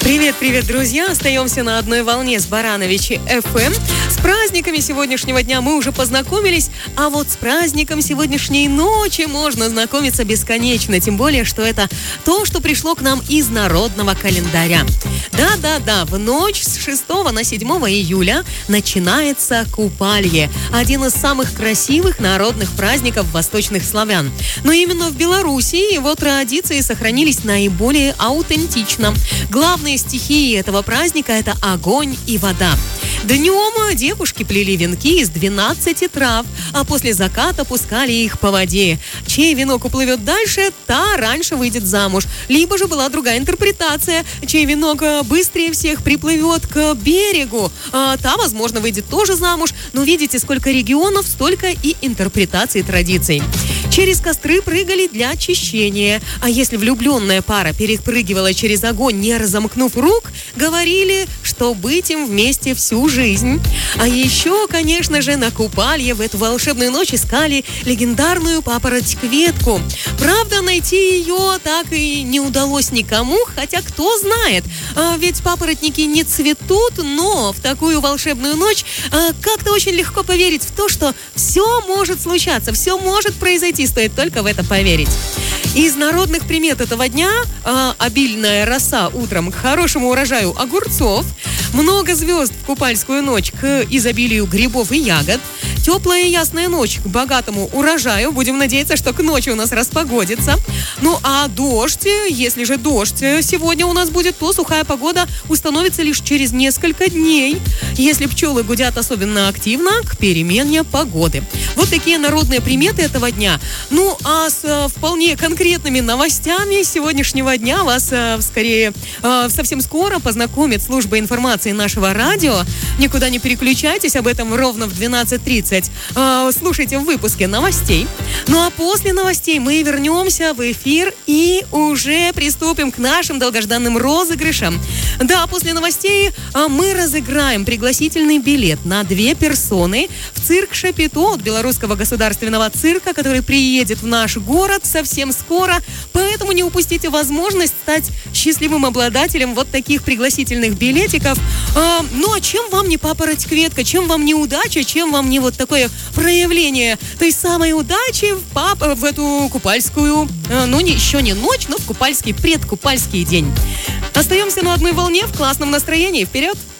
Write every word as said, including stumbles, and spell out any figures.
Привет, привет, друзья! Остаемся на одной волне с Барановичи эф эм. С праздниками сегодняшнего дня мы уже познакомились, а вот с праздником сегодняшней ночи можно знакомиться бесконечно, тем более, что это то, что пришло к нам из народного календаря. Да-да-да, в ночь с шестого на седьмое июля начинается Купалье, один из самых красивых народных праздников восточных славян. Но именно в Белоруссии его традиции сохранились наиболее аутентично. Главные стихии этого праздника – это огонь и вода. Днем девушки плели венки из двенадцати трав, а после заката пускали их по воде. Чей венок уплывет дальше, та раньше выйдет замуж. Либо же была другая интерпретация, чей венок быстрее всех приплывет к берегу, а та, возможно, выйдет тоже замуж. Но видите, сколько регионов, столько и интерпретаций традиций. Через костры прыгали для очищения. А если влюбленная пара перепрыгивала через огонь, не разомкнув рук, говорили, что быть им вместе всю жизнь. А еще, конечно же, на Купалье в эту волшебную ночь искали легендарную папороть-кветку. Правда, найти ее так и не удалось никому, хотя кто знает. А ведь папоротники не цветут, но в такую волшебную ночь а, как-то очень легко поверить в то, что все может случаться, все может произойти. Стоит только в это поверить. Из народных примет этого дня э, обильная роса утром к хорошему урожаю огурцов, много звезд в купальскую ночь к изобилию грибов и ягод, теплая и ясная ночь к богатому урожаю, будем надеяться, что к ночи у нас распогодится. Ну а дождь, если же дождь сегодня у нас будет, то сухая погода установится лишь через несколько дней, если пчелы гудят особенно активно к перемене погоды. Вот такие народные приметы этого дня. Ну а с э, вполне конкретными новостями сегодняшнего дня вас э, скорее э, совсем скоро познакомит служба информации нашего радио. Никуда не переключайтесь, об этом ровно в двенадцать тридцать. Э, слушайте в выпуске новостей. Ну а после новостей мы вернемся в эфир и уже приступим к нашим долгожданным розыгрышам. Да, после новостей э, мы разыграем пригласительный билет на две персоны в цирк Шапито от Белорусского государственного цирка, который приедет в наш город совсем скоро. Поэтому не упустите возможность стать счастливым обладателем вот таких пригласительных билетиков. А, ну а чем вам не папороть-кветка? Чем вам не удача? Чем вам не вот такое проявление той самой удачи в, пап... в эту купальскую, а, ну не, еще не ночь, но в купальский, предкупальский день? Остаемся на одной волне в классном настроении. Вперед!